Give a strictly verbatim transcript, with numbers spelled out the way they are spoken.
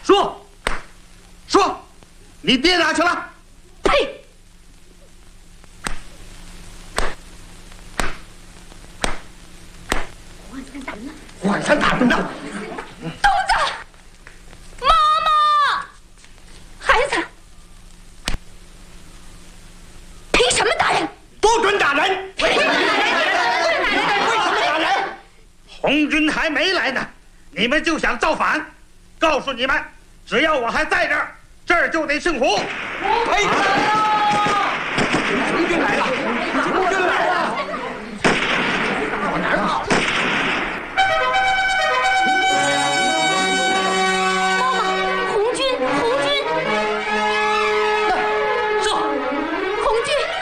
说，说，你爹哪去了？ 呸！ 换三打笨蛋！ 东子，妈妈，孩子，凭什么打人？ 不准打人！为什么打人？为什么打人？红军还没来呢，你们就想造反？告诉你们，只要我还在这儿，这儿就得姓胡。 哎，红军来了！